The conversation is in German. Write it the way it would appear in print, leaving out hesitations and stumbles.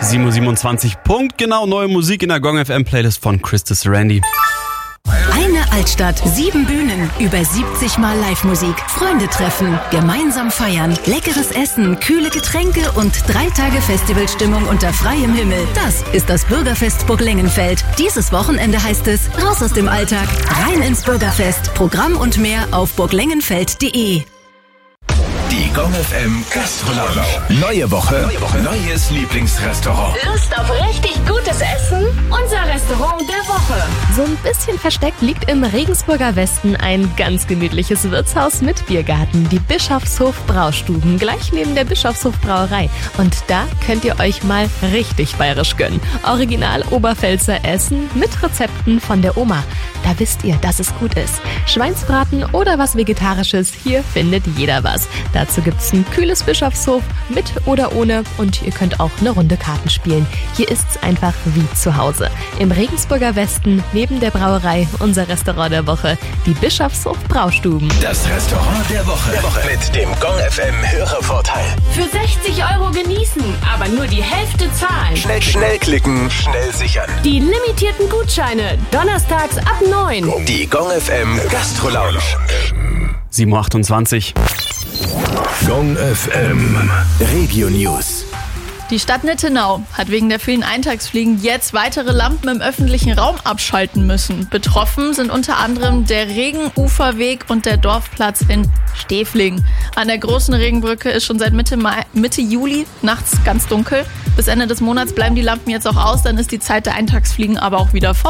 7.27 Uhr, punktgenau neue Musik in der Gong FM Playlist von Christus Randy. Eine Altstadt, 7 Bühnen, über 70 Mal Live-Musik, Freunde treffen, gemeinsam feiern, leckeres Essen, kühle Getränke und 3 Tage Festivalstimmung unter freiem Himmel. Das ist das Bürgerfest Burg Lengenfeld. Dieses Wochenende heißt es raus aus dem Alltag, rein ins Bürgerfest. Programm und mehr auf burglengenfeld.de. Die Gong FM Gastro-Lounge. Neue Woche, neues Lieblingsrestaurant. Lust auf richtig gutes Essen? Unser Restaurant der Woche. So ein bisschen versteckt liegt im Regensburger Westen ein ganz gemütliches Wirtshaus mit Biergarten, die Bischofshof Braustuben, gleich neben der Bischofshof Brauerei. Und da könnt ihr euch mal richtig bayerisch gönnen. Original Oberpfälzer Essen mit Rezepten von der Oma. Da wisst ihr, dass es gut ist. Schweinsbraten oder was Vegetarisches, hier findet jeder was. Dazu gibt's ein kühles Bischofshof mit oder ohne und ihr könnt auch eine Runde Karten spielen. Hier ist's einfach wie zu Hause. Im Regensburger Westen, neben der Brauerei, unser Restaurant der Woche, die Bischofshof Braustuben. Das Restaurant der Woche mit dem Gong FM Hörervorteil. Für 60 € genießen, aber nur die Hälfte zahlen. Schnell klicken, schnell sichern. Die limitierten Gutscheine, donnerstags ab 9. Die Gong FM Gastro-Lounge. 7.28 Uhr. Gong FM Regio News. Die Stadt Nittenau hat wegen der vielen Eintagsfliegen jetzt weitere Lampen im öffentlichen Raum abschalten müssen. Betroffen sind unter anderem der Regenuferweg und der Dorfplatz in Stefling. An der großen Regenbrücke ist schon seit Mitte Juli nachts ganz dunkel. Bis Ende des Monats bleiben die Lampen jetzt auch aus, dann ist die Zeit der Eintagsfliegen aber auch wieder vorbei.